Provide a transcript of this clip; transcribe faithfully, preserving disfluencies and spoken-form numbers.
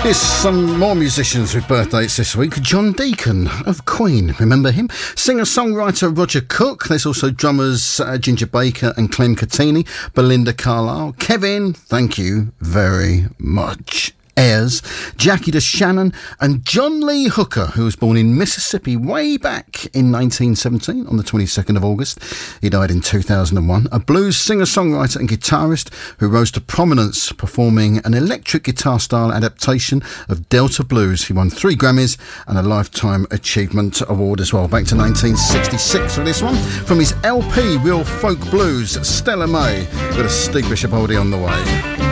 Here's some more musicians with birthdays this week. John Deacon of Queen, remember him? Singer-songwriter Roger Cook. There's also drummers uh, Ginger Baker and Clem Catini. Belinda Carlisle. Kevin, thank you very much. Ayers, Jackie DeShannon and John Lee Hooker, who was born in Mississippi way back in nineteen seventeen on the twenty-second of August. He died in two thousand one. A blues singer-songwriter and guitarist who rose to prominence performing an electric guitar-style adaptation of Delta Blues. He won three Grammys and a Lifetime Achievement Award as well. Back to nineteen sixty-six for this one. From his L P, Real Folk Blues, Stella May. Got a Steve Bishop oldie on the way.